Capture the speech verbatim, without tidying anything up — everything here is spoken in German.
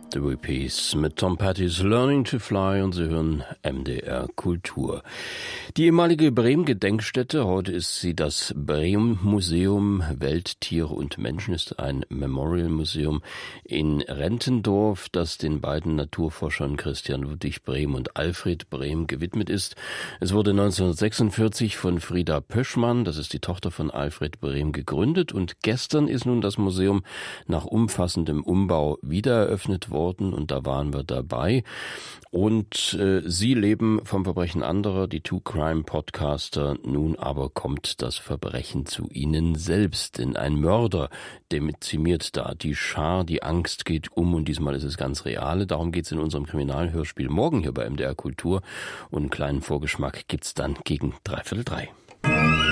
The Repeats mit Tom Petty's Learning to Fly und Sie hören M D R Kultur. Die ehemalige Brehm-Gedenkstätte, heute ist sie das Brehm-Museum Welt, Tiere und Menschen, ist ein Memorial-Museum in Rentendorf, das den beiden Naturforschern Christian Ludwig Brehm und Alfred Brehm gewidmet ist. Es wurde neunzehnhundertsechsundvierzig von Frieda Pöschmann, das ist die Tochter von Alfred Brehm, gegründet und gestern ist nun das Museum nach umfassendem Umbau wiedereröffnet worden. Und da waren wir dabei. Und äh, Sie leben vom Verbrechen anderer, die Two Crime Podcaster. Nun aber kommt das Verbrechen zu Ihnen selbst. Denn ein Mörder dezimiert da die Schar, die Angst geht um und diesmal ist es ganz reale. Darum geht es in unserem Kriminalhörspiel morgen hier bei M D R Kultur. Und einen kleinen Vorgeschmack gibt's dann gegen dreiviertel drei.